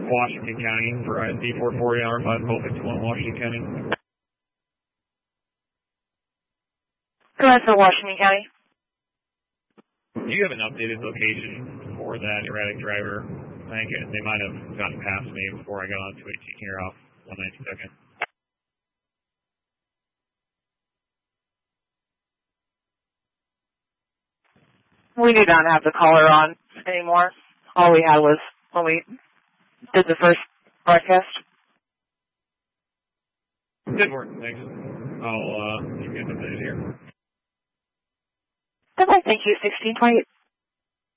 Washington County for ISD 440 hour 5 Volpix 1 Washington County. Go ahead for Washington County. Do you have an updated location for that erratic driver? I think they might have gotten past me before I got on 218 here off 192nd. We do not have the caller on anymore. All we had was when we did the first broadcast. Good work, thanks. I'll get updated here. Goodbye, thank you, 1628.